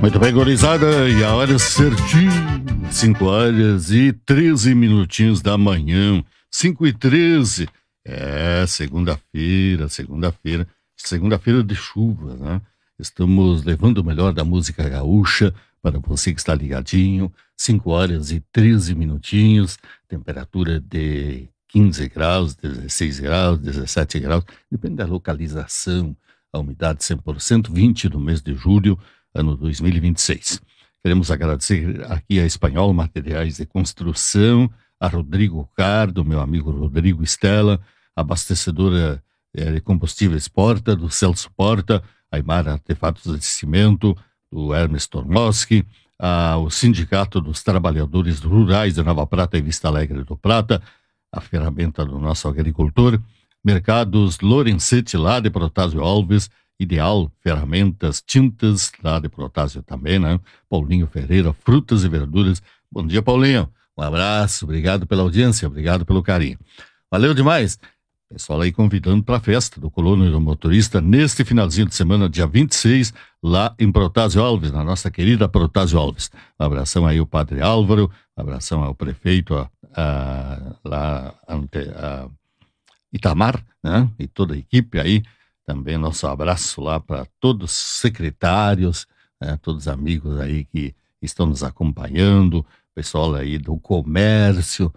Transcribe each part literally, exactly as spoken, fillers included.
Muito bem, gurizada, e a hora certinha, cinco horas e treze minutinhos da manhã, cinco e treze, é, segunda-feira, segunda-feira, segunda-feira de chuva, né? Estamos levando o melhor da música gaúcha para você que está ligadinho, cinco horas e treze minutinhos, temperatura de quinze graus, dezesseis graus, dezessete graus, depende da localização, a umidade cem por cento, vinte no mês de julho, ano dois mil e vinte e seis. Queremos agradecer aqui a Espanhol Materiais de Construção, a Rodrigo Cardo, meu amigo Rodrigo Estela, abastecedora de combustíveis Porta, do Celso Porta, a Aimar Artefatos de Cimento, do Hermes Tormoski, o Sindicato dos Trabalhadores Rurais de Nova Prata e Vista Alegre do Prata, a ferramenta do nosso agricultor, Mercados Lorenzetti, lá de Protásio Alves, Ideal Ferramentas, Tintas, lá de Protásio também, né? Paulinho Ferreira, Frutas e Verduras. Bom dia, Paulinho. Um abraço, obrigado pela audiência, obrigado pelo carinho. Valeu demais. Pessoal aí convidando para a festa do Colono e do Motorista neste finalzinho de semana, dia vinte e seis, lá em Protásio Alves, na nossa querida Protásio Alves. Um abração aí ao Padre Álvaro, um abração ao prefeito a, a, lá ante, a Itamar, né? E toda a equipe aí. Também nosso abraço lá para todos os secretários, né, todos os amigos aí que estão nos acompanhando, pessoal aí do comércio,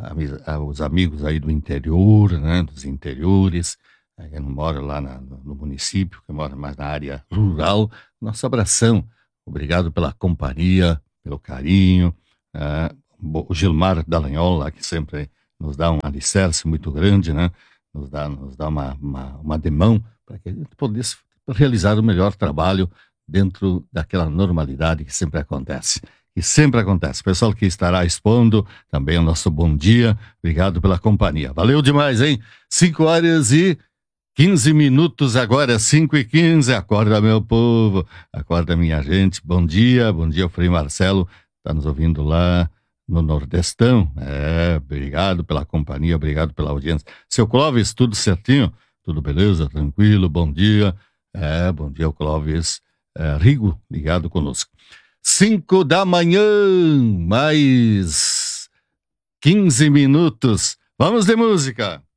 os amigos aí do interior, né, dos interiores, que não moram lá na, no município, que moram mais na área rural. Nosso abração, obrigado pela companhia, pelo carinho. Uh, o Gilmar Dallagnol lá, que sempre nos dá um alicerce muito grande, né? Nos dá, nos dá uma, uma, uma demão para que a gente pudesse realizar o melhor trabalho dentro daquela normalidade que sempre acontece. E sempre acontece. Pessoal que estará expondo, também o nosso bom dia. Obrigado pela companhia. Valeu demais, hein? cinco horas e quinze minutos agora, cinco e quinze. Acorda, meu povo. Acorda, minha gente. Bom dia. Bom dia, o Frei Marcelo. Está nos ouvindo lá no Nordestão. É, obrigado pela companhia, obrigado pela audiência. Seu Clóvis, tudo certinho? Tudo beleza? Tranquilo? Bom dia. É, bom dia, Clóvis. É, Rigo, ligado conosco. Cinco da manhã, mais quinze minutos. Vamos de música.